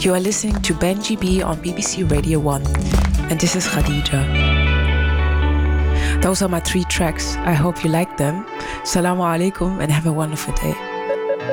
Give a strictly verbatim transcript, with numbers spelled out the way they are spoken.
You are listening to Benji B on B B C Radio one, and this is Khadija. Those are my three tracks. I hope you like them. Assalamu alaikum and have a wonderful day.